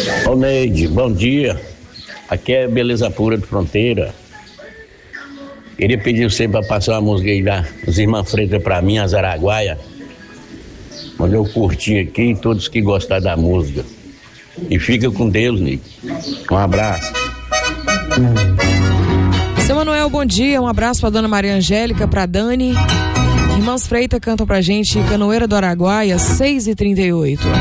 Ô Neide, bom dia. Aqui é Beleza Pura de Fronteira. Queria pedir você para passar uma música aí das Irmãs Freitas pra mim, as Araguaia. Quando eu curti aqui, todos que gostaram da música. E fica com Deus, Neide. Um abraço. Seu Manuel, bom dia. Um abraço pra dona Maria Angélica, pra Dani. Irmãs Freitas cantam pra gente Canoeira do Araguaia, 6h38.